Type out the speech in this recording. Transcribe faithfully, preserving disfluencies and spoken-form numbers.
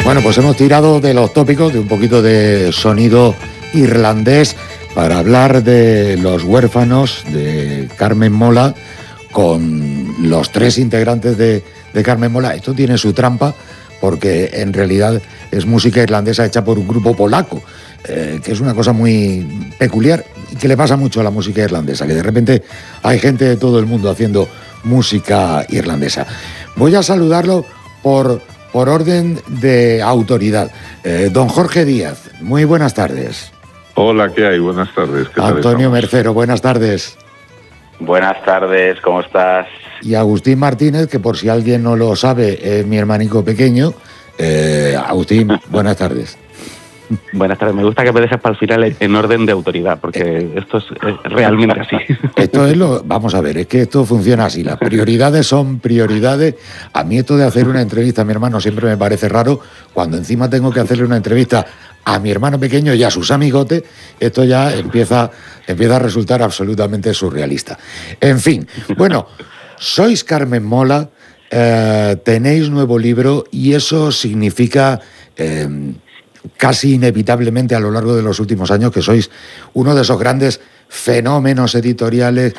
Bueno, pues hemos tirado de los tópicos, de un poquito de sonido irlandés, para hablar de Los Huérfanos, de Carmen Mola, con los tres integrantes de, de Carmen Mola. Esto tiene su trampa, porque en realidad es música irlandesa hecha por un grupo polaco, eh, que es una cosa muy peculiar y que le pasa mucho a la música irlandesa, que de repente hay gente de todo el mundo haciendo música irlandesa. Voy a saludarlo por, por orden de autoridad. Eh, don Jorge Díaz, muy buenas tardes. Hola, ¿qué hay? Buenas tardes. ¿Qué tal Antonio estamos? Mercero, buenas tardes. Buenas tardes, ¿cómo estás? Y Agustín Martínez, que por si alguien no lo sabe, es mi hermanico pequeño. Eh, Agustín, buenas tardes. Buenas tardes, me gusta que me dejes para el final en orden de autoridad, porque esto es, es realmente así. Esto es lo... Vamos a ver, es que esto funciona así, las prioridades son prioridades. A mí esto de hacer una entrevista a mi hermano siempre me parece raro, cuando encima tengo que hacerle una entrevista a mi hermano pequeño y a sus amigotes, esto ya empieza, empieza a resultar absolutamente surrealista. En fin, bueno, sois Carmen Mola, eh, tenéis nuevo libro y eso significa... Eh, casi inevitablemente a lo largo de los últimos años que sois uno de esos grandes fenómenos editoriales